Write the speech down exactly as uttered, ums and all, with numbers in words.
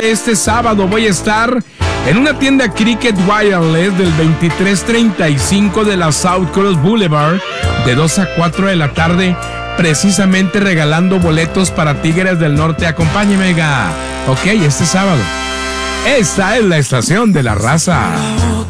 que este sábado voy a estar en una tienda Cricket Wireless del veintitrés treinta y cinco de la South Cross Boulevard de dos a cuatro de la tarde, precisamente regalando boletos para Tigres del Norte. Acompáñeme, ga. Ok, este sábado. Esta es la estación de la raza.